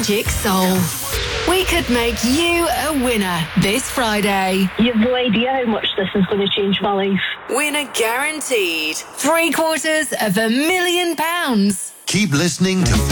Magic Soul. We could make you a winner this Friday. You've no idea how much this is going to change my life. Winner guaranteed. £750,000. Keep listening to